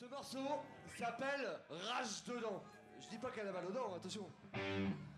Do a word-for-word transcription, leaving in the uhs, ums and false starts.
Ce morceau s'appelle Rage dedans. Je dis pas qu'elle a mal aux dents, attention.